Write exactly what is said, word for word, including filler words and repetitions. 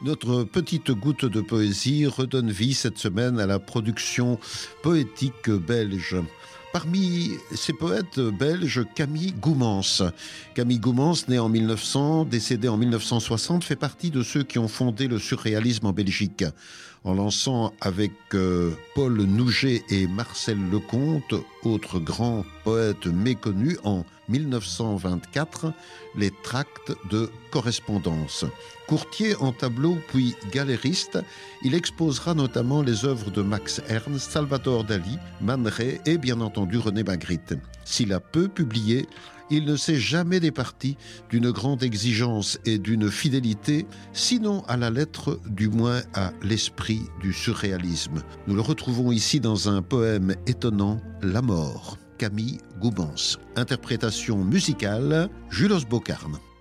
Notre petite goutte de poésie redonne vie cette semaine à la production poétique belge. Parmi ces poètes belges, Camille Goumans. Camille Goumans, né en mille neuf cents, décédé en mille neuf cent soixante, fait partie de ceux qui ont fondé le surréalisme en Belgique. En lançant avec euh, Paul Nouget et Marcel Lecomte, autres grands poètes méconnus, en mille neuf cent vingt-quatre, les tracts de correspondance. Courtier en tableau puis galériste, il exposera notamment les œuvres de Max Ernst, Salvador Dali, Man Ray et bien entendu René Magritte. S'il a peu publié, il ne s'est jamais départi d'une grande exigence et d'une fidélité, sinon à la lettre, du moins à l'esprit du surréalisme. Nous le retrouvons ici dans un poème étonnant, La mort, Camille Goumans. Interprétation musicale, Julos Bocarme.